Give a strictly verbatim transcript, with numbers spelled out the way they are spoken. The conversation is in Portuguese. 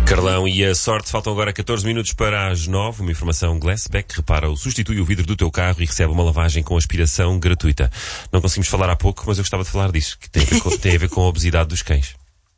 Carlão e a sorte, faltam agora catorze minutos para as nove. Uma informação Glassback, repara-o, substitui o vidro do teu carro e recebe uma lavagem com aspiração gratuita. Não conseguimos falar há pouco, mas eu gostava de falar disso, que tem a ver com, tem a ver com a obesidade dos cães.